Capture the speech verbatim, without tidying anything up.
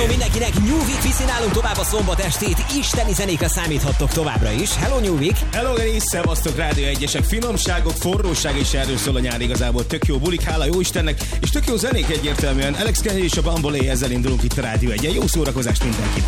Hello mindenkinek, New Week viszi nálunk tovább a szombat estét, isteni zenékre számíthattok továbbra is. Hello New Week! Hello Geri, szevasztok Rádió egyesek, finomságok, forróság és erről szól a nyár igazából. Tök jó bulik, hála jó Istennek, és tök jó zenék egyértelműen. Alex Kenny és a Bambolé, ezzel indulunk itt a Rádió egyen. Jó szórakozást mindenkinek!